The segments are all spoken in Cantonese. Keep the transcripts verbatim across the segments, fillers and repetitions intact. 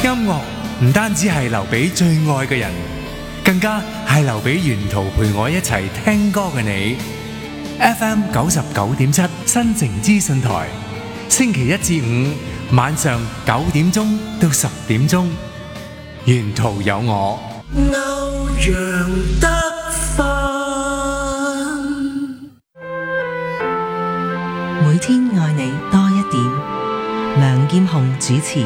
音樂唔單止係留俾最愛嘅人，更加係留俾沿途陪我一齊聽歌嘅你。F M 九十九點七新城資訊台，星期一至五晚上九點鐘到十點鐘，沿途有我。歐陽德芬， 每天愛你多一點。梁劍虹主持。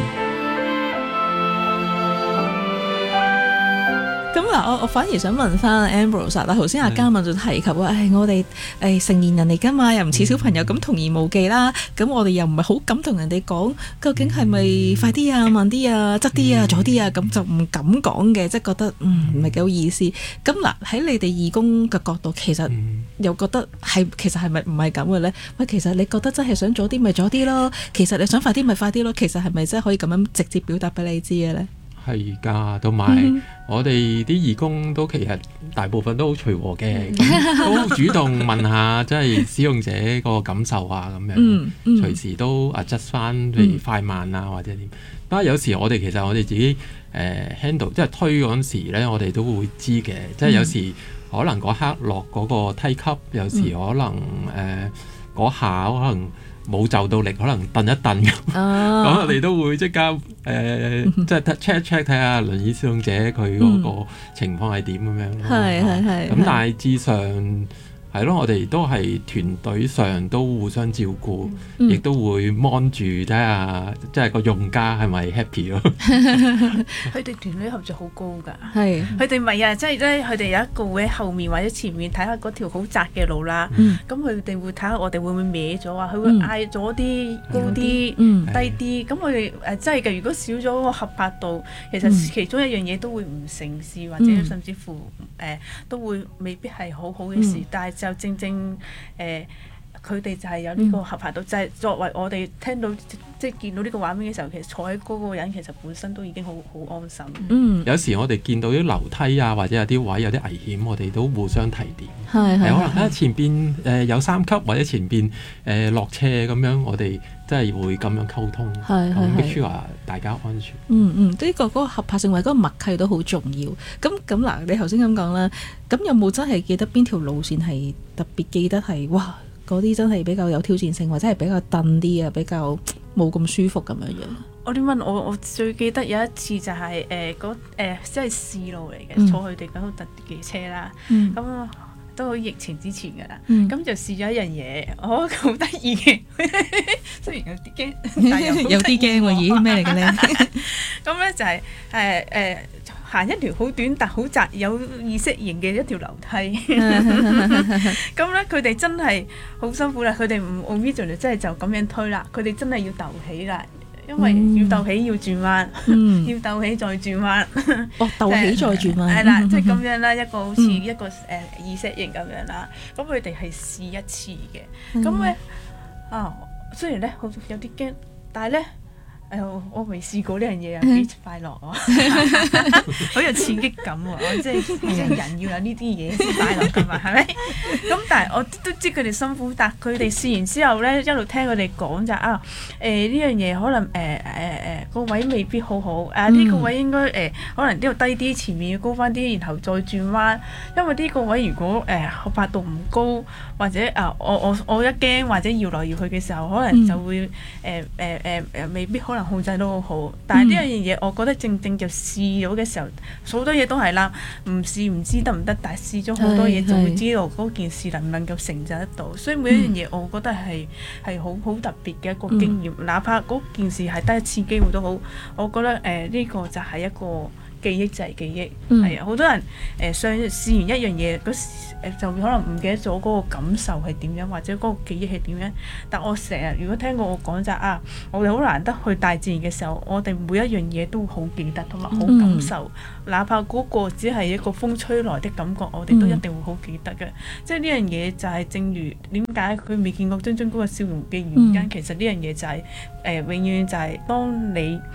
咁嗱，我我反而想問翻 Ambrose 啦，頭先阿嘉敏就提及話，誒我哋誒成年人嚟㗎嘛，又唔似小朋友咁童言無忌啦，咁我哋又唔係好敢同人哋講，究竟係咪快啲啊、慢啲啊、側啲啊、左啲啊，咁就唔敢講嘅，即係覺得嗯唔係幾好意思。咁嗱，喺你哋義工嘅角度，其實又覺得係其實係咪唔係咁嘅咧？喂，其實你覺得真係想左啲咪左啲咯，其實你想快啲咪快啲咯，其實係咪真係可以咁樣直接表達俾你知嘅咧？ 係㗎，同埋我哋啲義工都其實大部分都好隨和嘅，都好主動問下即係使用者個感受啊咁樣，嗯嗯、隨時都 adjust 翻譬如快慢啊或者點。不過有時我哋其實我哋自己誒、呃、handle 即係推嗰陣時咧，我哋都會知嘅，即係有時可能嗰刻落嗰個梯級，有時可能誒嗰、呃、下可能。冇就到力，可能蹬一蹬咁，咁、oh. 我哋都會即刻誒，即係 check check 睇下輪椅使用者佢嗰個情況係點咁樣咯。 係係係。咁大致上係咯，我哋都係團隊上都互相照顧，亦、嗯、都會 mon 住睇下，即係個用家係咪 happy 咯。 佢哋團隊合作好高㗎，係佢哋咪啊，即係咧，佢哋有一個會喺後面或者前面睇下嗰條好窄嘅路啦。咁佢哋會睇下我哋會唔會歪咗啊？佢會嗌咗啲高啲、嗯、低啲。咁佢哋誒真係嘅，如果少咗個合拍度，其實其中一樣嘢都會唔成事，或者甚至乎誒、呃、都會未必係好好嘅事。嗯、但係就正正誒，佢、呃、哋就係有呢個合拍度，嗯、就係作為我哋聽到即係、就是、見到呢個畫面嘅時候，其實坐喺嗰個人其實本身都已經好好安心。嗯， 有時我哋見到啲樓梯啊，或者有啲位有啲危險，我哋都互相提點。 係係、呃， 可能啊前邊誒、呃、有三級，或者前邊誒落斜咁樣，我哋真係會咁樣溝通，咁 make sure 大家安全。 嗯嗯，呢、這個嗰、那個合拍成為嗰個默契都好重要。咁咁嗱，你頭先咁講啦，咁有冇真係記得邊條路線係特別記得係哇？嗰啲真係比較有挑戰性，或者係比較燉啲啊，比較冇咁舒服咁樣樣。 我點問我我最記得有一次就係誒嗰誒即係試路嚟嘅，嗯、坐佢哋嗰套特別嘅車啦。咁、嗯、都好疫情之前㗎啦。咁、嗯、就試咗一樣嘢，我覺得好得意嘅。雖然有啲驚，但係有啲驚喎。咦咩嚟嘅咧？咁咧就係誒誒行一條好短但好窄有意識型嘅一條樓梯。咁咧佢哋真係好辛苦啦，佢哋唔 original 真係就咁樣推啦，佢哋真係要鬥起啦。因為要鬥起要轉彎，嗯、要鬥起再轉彎。 哦，鬥起再轉彎。係啦，即係咁樣啦，一個好似一個誒、嗯呃、意識型咁樣啦。咁佢哋係試一次嘅。咁咧、嗯、啊，雖然咧好有啲驚，但係咧誒我未試過呢樣嘢啊，幾快樂啊，好有刺激感喎、啊！即係即係人要有呢啲嘢先快樂㗎嘛，係咪？咁但係我都知佢哋辛苦，但係佢哋試完之後咧，一路聽佢哋講就啊誒呢樣嘢可能誒誒誒個位未必好好，誒、啊、呢、呢個位應該誒、呃、可能呢度低啲，前面要高翻啲，然後再轉彎，因為呢個位如果誒合拍度唔高，或者啊我我我一驚或者搖來搖去嘅時候，可能就會誒誒誒誒未必可能控制到好好，但係呢樣嘢我覺得正正就試咗嘅時候，好多嘢都係啦，唔試唔知得唔得，但係試咗好多嘢就會知道嗰件事能唔能夠成就得到，所以每一樣嘢我覺得係係好好特別嘅一個經驗，嗯、哪怕嗰件事係得一次機會都好，我覺得誒呢、呃呢個就係一個記憶就係記憶，係啊、嗯，好多人誒上、呃、試完一樣嘢嗰時誒就可能唔記得咗嗰個感受係點樣，或者嗰個記憶係點樣。但我成日如果聽過我講就啊，我哋好難得去大自然嘅時候，我哋每一樣嘢都好記得同埋好感受，嗯、哪怕嗰個只係一個風吹來的感覺，我哋都一定會好記得嘅。嗯、即係呢樣嘢就係正如點解佢未見過張張嗰個笑容嘅原因，嗯、其實呢樣嘢就係、是、誒、呃、永遠就係當你。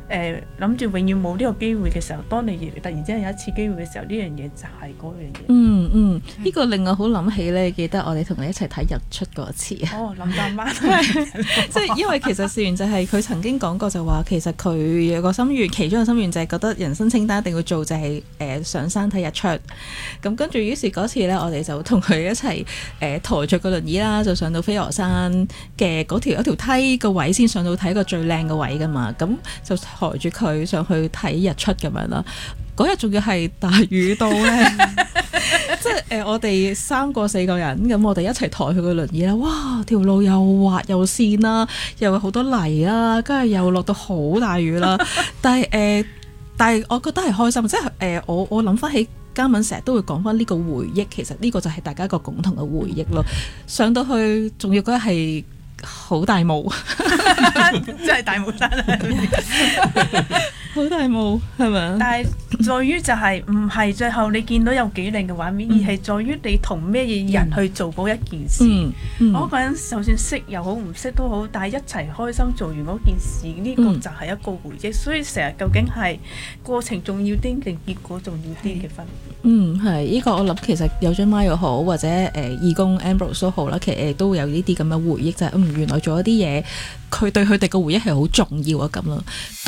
誒諗住永遠冇呢個機會嘅時候，當你突然之間有一次機會嘅時候，呢樣嘢就係嗰樣嘢。 嗯嗯，呢、呢個令我好諗起咧，記得我哋同你一齊睇日出嗰次啊。 哦，林大媽， 即係因為其實事緣就係佢曾經講過就話，其實佢有個心願，其中嘅心願就係覺得人生清單一定要做就係、是、誒、呃、上山睇日出。咁跟住於是嗰次咧，我哋就同佢一齊誒、呃、抬着個輪椅啦，就上到飛鵝山嘅嗰條一條梯個位先上到睇個最靚嘅位噶嘛。咁就抬住佢上去睇日出咁樣啦。嗰日仲要係大雨到咧，即係誒、呃、我哋三個四個人咁，我哋一齊抬佢個輪椅啦。哇！條路又滑又跣啦，又有好多泥啦，跟住又落到好大雨啦。但係誒、呃，但係我覺得係開心，即係誒、呃、我我諗翻起嘉敏成日都會講翻呢個回憶，其實呢個就係大家一個共同嘅回憶咯。上到去仲要嗰日係好大霧， 真係大霧山啊！ 好大霧係咪？ 但係在於就係唔係最後你見到有幾靚嘅畫面，嗯、而係在於你同咩嘢人去做嗰一件事。 嗯嗯、 我個人就算識又好唔識都好，但係一齊開心做完嗰件事，呢、呢個就係一個回憶。嗯、所以成日究竟係過程重要啲定結果重要啲嘅分別？ 嗯，係呢、呢個我諗其實有張媽又好，或者誒、呃、義工 Ambrose 都好啦，其實都會有呢啲咁嘅回憶，就係、是、嗯原來做一啲嘢，佢對佢哋嘅回憶係好重要啊咁咯。